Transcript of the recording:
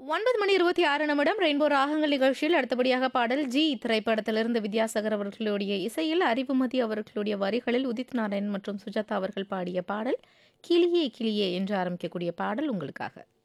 9:26 rainbow ராகங்கள் நிகழ்ச்சியில் அடுத்தபடியாக பாடல் ஜி திரைப்படத்திலிருந்து வித்யாசாகர் அவர்களுடைய இசையில் அறிவுமதி அவர்களுடைய வரிகளில் உதித் நாராயண் மற்றும் சுஜாதா அவர்கள் பாடிய பாடல் கிளியே கிளியே என்று ஆரம்பிக்கக்கூடிய பாடல் உங்களுக்காக.